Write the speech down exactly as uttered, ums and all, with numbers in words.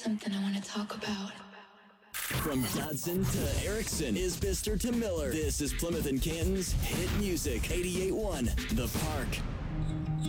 something I want to talk about. From Dodson to Erickson, Isbister to Miller, this is Plymouth and Canton's hit music. eighty-eight point one, The Park.